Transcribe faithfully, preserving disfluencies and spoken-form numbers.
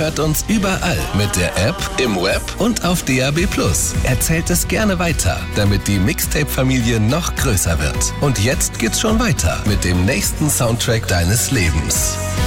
hört uns überall mit der App, im Web und auf D A B plus. Erzählt es gerne weiter, damit die Mixtape-Familie noch größer wird. Und jetzt geht's schon weiter mit dem nächsten Soundtrack deines Lebens.